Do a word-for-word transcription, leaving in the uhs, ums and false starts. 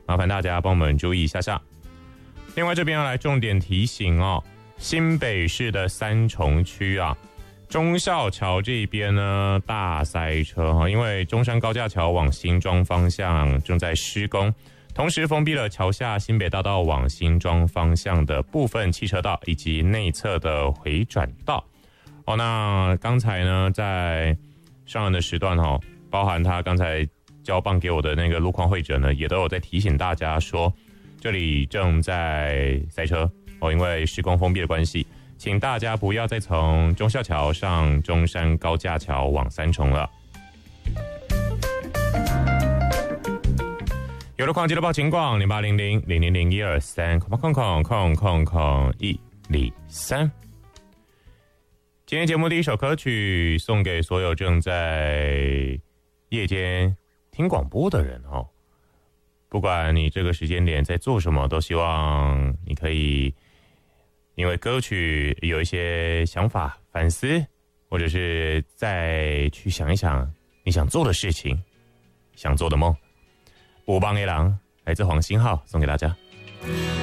麻烦大家帮我们注意一下下。另外这边要来重点提醒哦，新北市的三重区啊，忠孝桥这边呢大塞车哈，因为中山高架桥往新庄方向正在施工，同时封闭了桥下新北大道往新庄方向的部分汽车道以及内侧的回转道。哦，那刚才呢在上人的时段哈，包含他刚才交棒给我的那个路况会者呢，也都有在提醒大家说，这里正在塞车哦，因为施工封闭的关系，请大家不要再从忠孝桥上中山高架桥往三重了。有路况记得报情况零八零零零零零一二三空空空空空空一零三。今天节目第一首歌曲送给所有正在夜间听广播的人哦，不管你这个时间点在做什么，都希望你可以因为歌曲有一些想法反思，或者是再去想一想你想做的事情，想做的梦。五帮 A 郎来自黄星浩送给大家。